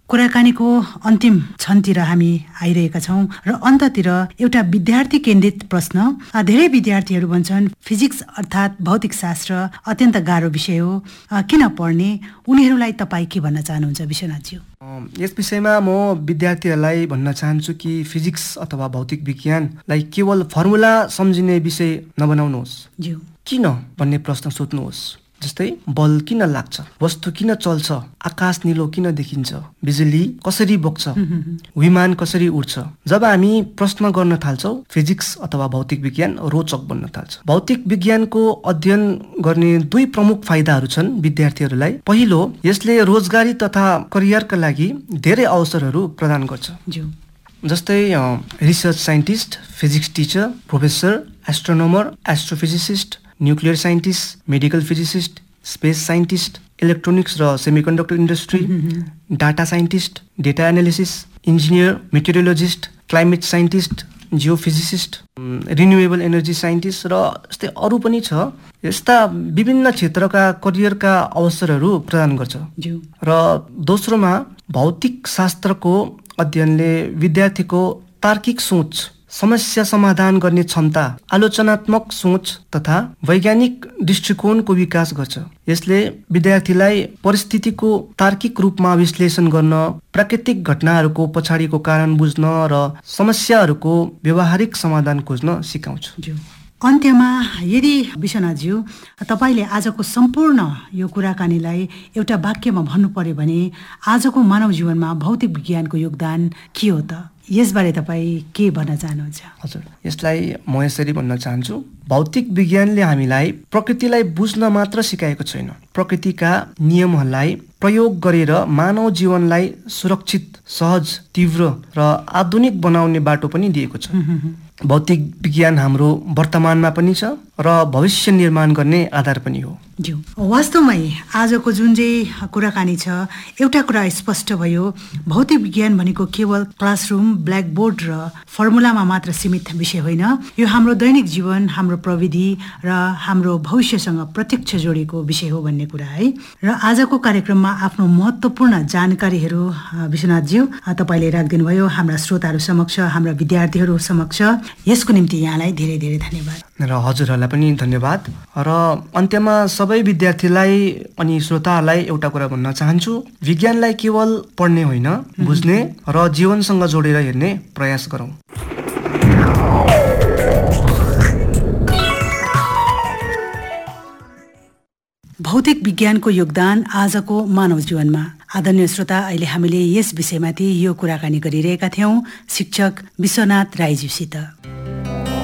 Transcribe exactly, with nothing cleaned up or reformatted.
कुराकानीको अन्तिम क्षणतिर हामी आइरहेका छौँ र अन्ततिर एउटा विद्यार्थी केन्द्रित प्रश्न। धेरै विद्यार्थीहरू भन्छन् फिजिक्स अर्थात् भौतिक शास्त्र अत्यन्त गाह्रो विषय हो, किन पढ्ने? उनीहरूलाई तपाईँ के भन्न चाहनुहुन्छ विश्वनाथज्यू? यस विषयमा म विद्यार्थीहरूलाई भन्न चाहन्छु कि फिजिक्स अथवा भौतिक विज्ञानलाई केवल फर्मुला सम्झिने विषय नबनाउनुहोस्। ज्यू किन भन्ने प्रश्न सोध्नुहोस्। जस्तै बल किन लाग्छ, वस्तु किन चल्छ, आकाश निलो किन देखिन्छ, बिजुली कसरी बग्छ, विमान कसरी उड्छ। जब हामी प्रश्न गर्न थाल्छौँ फिजिक्स अथवा भौतिक विज्ञान रोचक बन्न थाल्छ। भौतिक विज्ञानको अध्ययन गर्ने दुई प्रमुख फाइदाहरू छन् विद्यार्थीहरूलाई। पहिलो, यसले रोजगारी तथा करियरका लागि धेरै अवसरहरू प्रदान गर्छ। जस्तै research scientist, physics teacher, professor, astronomer, astrophysicist, nuclear scientist, medical physicist, space scientist, electronics र सेमिकन्डक्टर industry, data scientist, data analysis, engineer, मेटेरियोलोजिस्ट, climate scientist, geophysicist, renewable energy scientist र यस्तै अरू पनि छ। यस्ता विभिन्न क्षेत्रका करियरका अवसरहरू प्रदान गर्छ। र दोस्रोमा, भौतिक शास्त्रको अध्ययनले विद्यार्थीको तार्किक सोच, समस्या समाधान गर्ने क्षमता, आलोचनात्मक सोच तथा वैज्ञानिक दृष्टिकोणको विकास गर्छ। यसले विद्यार्थीलाई परिस्थितिको तार्किक रूपमा विश्लेषण गर्न, प्राकृतिक घटनाहरूको पछाडिको कारण बुझ्न र समस्याहरूको व्यावहारिक समाधान खोज्न सिकाउँछ। अन्त्यमा यदि विश्वनाथज्यू तपाईँले आजको सम्पूर्ण यो कुराकानीलाई एउटा वाक्यमा भन्नु पर्यो भने आजको मानव जीवनमा भौतिक विज्ञानको योगदान के हो त? यसबारे तपाईँ के भन्न चाहनुहुन्छ? हजुर, यसलाई म यसरी भन्न चाहन्छु। भौतिक विज्ञानले हामीलाई प्रकृतिलाई बुझ्न मात्र सिकाएको छैन, प्रकृतिका नियमहरूलाई प्रयोग गरेर मानव जीवनलाई सुरक्षित, सहज, तीव्र र आधुनिक बनाउने बाटो पनि दिएको छ। भौतिक विज्ञान हाम्रो वर्तमानमा पनि छ र भविष्य निर्माण गर्ने आधार पनि हो। ज्यू वास्तवमै आजको जुन चाहिँ कुराकानी छ, एउटा कुरा स्पष्ट भयो, भौतिक विज्ञान भनेको केवल क्लासरुम, ब्ल्याकबोर्ड र फर्मुलामा मात्र सीमित विषय होइन। यो हाम्रो दैनिक जीवन, हाम्रो प्रविधि र हाम्रो भविष्यसँग प्रत्यक्ष जोडिएको विषय हो भन्ने कुरा है। र आजको कार्यक्रममा आफ्नो महत्त्वपूर्ण जानकारीहरू विश्वनाथज्यू तपाईँले राखिदिनु भयो हाम्रा श्रोताहरू समक्ष, हाम्रा विद्यार्थीहरू समक्ष। यसको निम्ति यहाँलाई धेरै धेरै धन्यवाद। र हजुरहरूलाई पनि धन्यवाद। र अन्त्यमा सबै विद्यार्थीलाई अनि श्रोताहरूलाई एउटा कुरा भन्न चाहन्छु, विज्ञानलाई केवल पढ्ने होइन, बुझ्ने र जीवनसँग जोडेर हेर्ने प्रयास गरौँ। भौतिक विज्ञानको योगदान आजको मानव जीवनमा। आदरणीय श्रोता, अहिले हामीले यस विषयमाथि यो कुराकानी गरिरहेका थियौँ शिक्षक विश्वनाथ राईज्यूसित।